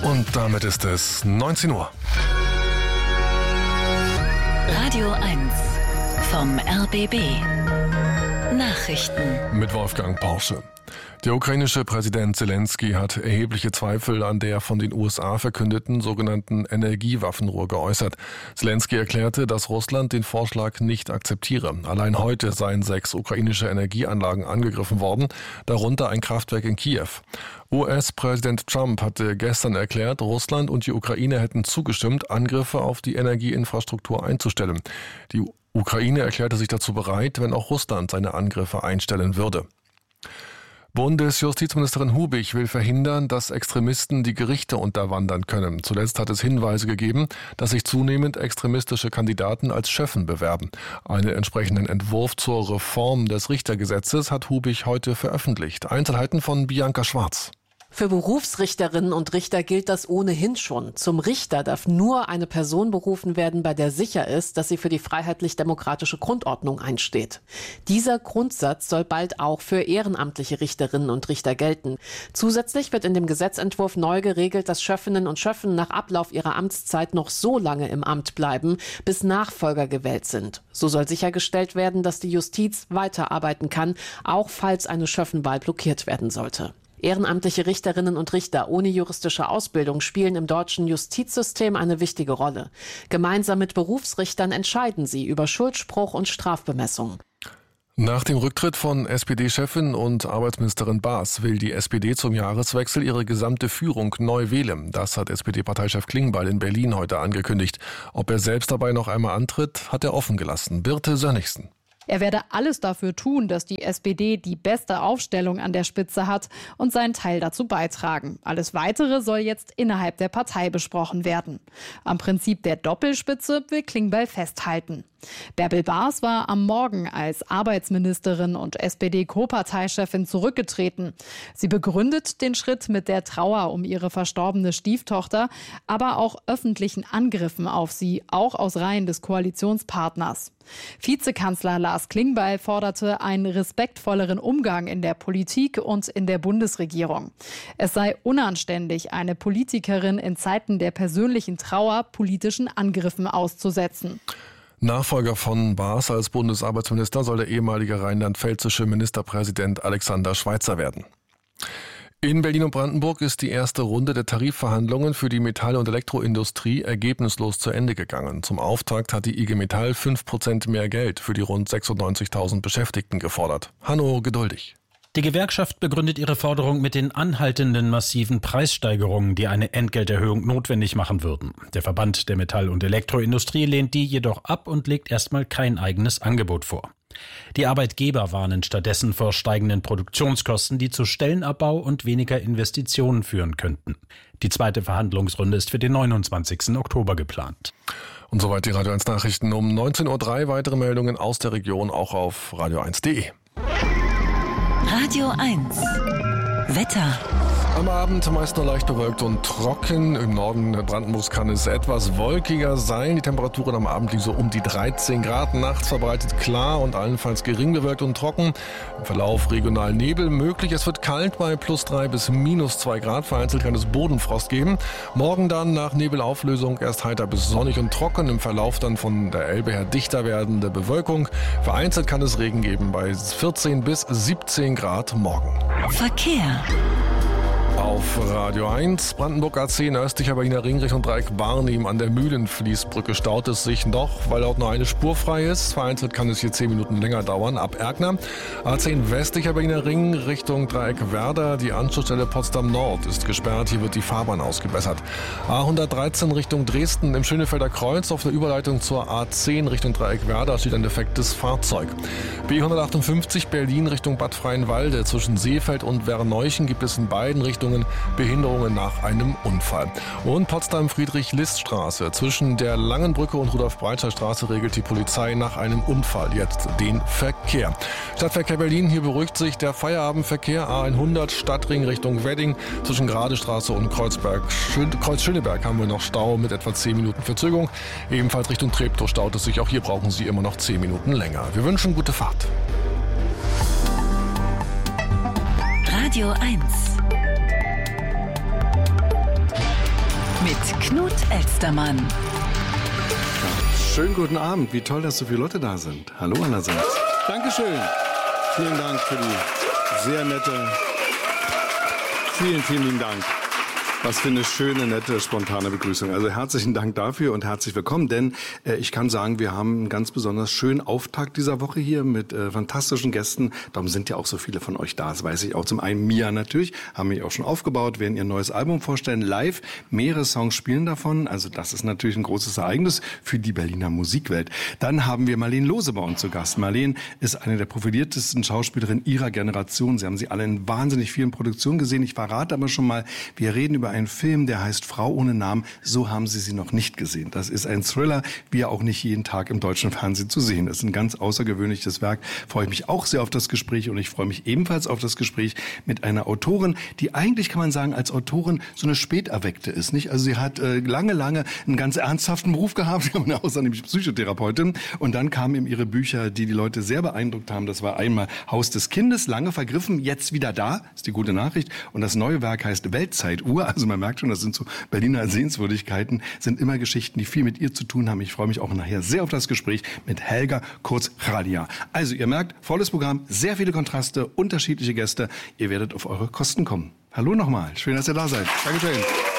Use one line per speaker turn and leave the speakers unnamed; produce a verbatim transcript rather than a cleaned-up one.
Und damit ist es neunzehn Uhr.
Radio eins vom R B B. Nachrichten
Mit Wolfgang Porsche. Der ukrainische Präsident Zelensky hat erhebliche Zweifel an der von den U S A verkündeten sogenannten Energiewaffenruhe geäußert. Zelensky erklärte, dass Russland den Vorschlag nicht akzeptiere. Allein heute seien sechs ukrainische Energieanlagen angegriffen worden, darunter ein Kraftwerk in Kiew. U S-Präsident Trump hatte gestern erklärt, Russland und die Ukraine hätten zugestimmt, Angriffe auf die Energieinfrastruktur einzustellen. Die Ukraine erklärte sich dazu bereit, wenn auch Russland seine Angriffe einstellen würde. Bundesjustizministerin Hubig will verhindern, dass Extremisten die Gerichte unterwandern können. Zuletzt hat es Hinweise gegeben, dass sich zunehmend extremistische Kandidaten als Schöffen bewerben. Einen entsprechenden Entwurf zur Reform des Richtergesetzes hat Hubig heute veröffentlicht. Einzelheiten von Bianca Schwarz.
Für Berufsrichterinnen und Richter gilt das ohnehin schon. Zum Richter darf nur eine Person berufen werden, bei der sicher ist, dass sie für die freiheitlich-demokratische Grundordnung einsteht. Dieser Grundsatz soll bald auch für ehrenamtliche Richterinnen und Richter gelten. Zusätzlich wird in dem Gesetzentwurf neu geregelt, dass Schöffinnen und Schöffen nach Ablauf ihrer Amtszeit noch so lange im Amt bleiben, bis Nachfolger gewählt sind. So soll sichergestellt werden, dass die Justiz weiterarbeiten kann, auch falls eine Schöffenwahl blockiert werden sollte. Ehrenamtliche Richterinnen und Richter ohne juristische Ausbildung spielen im deutschen Justizsystem eine wichtige Rolle. Gemeinsam mit Berufsrichtern entscheiden sie über Schuldspruch und Strafbemessung.
Nach dem Rücktritt von S P D-Chefin und Arbeitsministerin Baas will die S P D zum Jahreswechsel ihre gesamte Führung neu wählen. Das hat S P D-Parteichef Klingbeil in Berlin heute angekündigt. Ob er selbst dabei noch einmal antritt, hat er offen gelassen. Birte Sönnigsen.
Er werde alles dafür tun, dass die S P D die beste Aufstellung an der Spitze hat und seinen Teil dazu beitragen. Alles Weitere soll jetzt innerhalb der Partei besprochen werden. Am Prinzip der Doppelspitze will Klingbeil festhalten. Bärbel Baas war am Morgen als Arbeitsministerin und S P D-Co-Parteichefin zurückgetreten. Sie begründet den Schritt mit der Trauer um ihre verstorbene Stieftochter, aber auch öffentlichen Angriffen auf sie, auch aus Reihen des Koalitionspartners. Vizekanzler Lars Klingbeil forderte einen respektvolleren Umgang in der Politik und in der Bundesregierung. Es sei unanständig, eine Politikerin in Zeiten der persönlichen Trauer politischen Angriffen auszusetzen.
Nachfolger von Baas als Bundesarbeitsminister soll der ehemalige rheinland-pfälzische Ministerpräsident Alexander Schweitzer werden. In Berlin und Brandenburg ist die erste Runde der Tarifverhandlungen für die Metall- und Elektroindustrie ergebnislos zu Ende gegangen. Zum Auftakt hat die I G Metall fünf Prozent mehr Geld für die rund sechsundneunzigtausend Beschäftigten gefordert. Hanno Geduldig.
Die Gewerkschaft begründet ihre Forderung mit den anhaltenden massiven Preissteigerungen, die eine Entgelterhöhung notwendig machen würden. Der Verband der Metall- und Elektroindustrie lehnt die jedoch ab und legt erstmal kein eigenes Angebot vor. Die Arbeitgeber warnen stattdessen vor steigenden Produktionskosten, die zu Stellenabbau und weniger Investitionen führen könnten. Die zweite Verhandlungsrunde ist für den neunundzwanzigsten Oktober geplant.
Und soweit die Radio eins Nachrichten um neunzehn Uhr drei. Weitere Meldungen aus der Region auch auf radio eins punkt de.
Radio eins Wetter.
Am Abend meist nur leicht bewölkt und trocken. Im Norden Brandenburgs kann es etwas wolkiger sein. Die Temperaturen am Abend liegen so um die dreizehn Grad. Nachts verbreitet klar und allenfalls gering bewölkt und trocken. Im Verlauf regional Nebel möglich. Es wird kalt bei plus drei bis minus zwei Grad. Vereinzelt kann es Bodenfrost geben. Morgen dann nach Nebelauflösung erst heiter bis sonnig und trocken. Im Verlauf dann von der Elbe her dichter werdende Bewölkung. Vereinzelt kann es Regen geben bei vierzehn bis siebzehn Grad morgen.
Verkehr.
Auf Radio eins, Brandenburg A zehn, östlicher Berliner Ring Richtung Dreieck Barnim an der Mühlenfließbrücke staut es sich noch, weil dort nur eine Spur frei ist. Vereinzelt kann es hier zehn Minuten länger dauern. Ab Erkner. A zehn, westlicher Berliner Ring Richtung Dreieck Werder. Die Anschlussstelle Potsdam Nord ist gesperrt. Hier wird die Fahrbahn ausgebessert. A hundertdreizehn Richtung Dresden im Schönefelder Kreuz auf der Überleitung zur A zehn Richtung Dreieck Werder steht ein defektes Fahrzeug. B hundertachtundfünfzig Berlin Richtung Bad Freienwalde. Zwischen Seefeld und Werneuchen gibt es in beiden Richtungen Behinderungen nach einem Unfall. Und Potsdam-Friedrich-List-Straße. Zwischen der Langenbrücke und Rudolf-Breitscher-Straße regelt die Polizei nach einem Unfall jetzt den Verkehr. Stadtverkehr Berlin, hier beruhigt sich der Feierabendverkehr. A hundert Stadtring Richtung Wedding. Zwischen Gradestraße und Kreuzberg, Kreuz Schöneberg haben wir noch Stau mit etwa zehn Minuten Verzögerung. Ebenfalls Richtung Treptow staut es sich. Auch hier brauchen Sie immer noch zehn Minuten länger. Wir wünschen gute Fahrt.
Radio eins mit Knut Elstermann.
Schönen guten Abend. Wie toll, dass so viele Leute da sind. Hallo allerseits. Dankeschön. Vielen Dank für die sehr nette... Vielen, vielen lieben Dank. Was für eine schöne, nette, spontane Begrüßung. Also herzlichen Dank dafür und herzlich willkommen, denn äh, ich kann sagen, wir haben einen ganz besonders schönen Auftakt dieser Woche hier mit äh, fantastischen Gästen. Darum sind ja auch so viele von euch da, das weiß ich auch. Zum einen Mia natürlich, haben mich auch schon aufgebaut, werden ihr neues Album vorstellen, live. Mehrere Songs spielen davon, also das ist natürlich ein großes Ereignis für die Berliner Musikwelt. Dann haben wir Marleen Lose bei uns zu Gast. Marleen ist eine der profiliertesten Schauspielerinnen ihrer Generation. Sie haben sie alle in wahnsinnig vielen Produktionen gesehen. Ich verrate aber schon mal, wir reden über einen Film, der heißt Frau ohne Namen. So haben Sie sie noch nicht gesehen. Das ist ein Thriller, wie er auch nicht jeden Tag im deutschen Fernsehen zu sehen ist. Ein ganz außergewöhnliches Werk. Freue ich mich auch sehr auf das Gespräch und ich freue mich ebenfalls auf das Gespräch mit einer Autorin, die eigentlich, kann man sagen, als Autorin so eine Späterweckte ist, nicht? Also sie hat äh, lange, lange einen ganz ernsthaften Beruf gehabt, außer nämlich Psychotherapeutin. Und dann kamen eben ihre Bücher, die die Leute sehr beeindruckt haben. Das war einmal Haus des Kindes, lange vergriffen, jetzt wieder da, ist die gute Nachricht. Und das neue Werk heißt Weltzeituhr. Also man merkt schon, das sind so Berliner Sehenswürdigkeiten, sind immer Geschichten, die viel mit ihr zu tun haben. Ich freue mich auch nachher sehr auf das Gespräch mit Helga Kurz-Radia. Also ihr merkt, volles Programm, sehr viele Kontraste, unterschiedliche Gäste. Ihr werdet auf eure Kosten kommen. Hallo nochmal, schön, dass ihr da seid. Dankeschön.